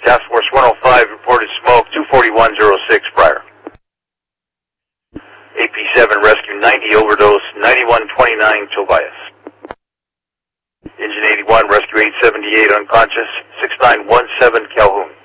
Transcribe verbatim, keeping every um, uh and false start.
Task Force one oh five reported smoke, two forty-one oh six prior. A P seven rescue ninety overdose, ninety-one twenty-nine Tobias. Engine eighty-one rescue eight seventy-eight unconscious, six nine one seven Calhoun.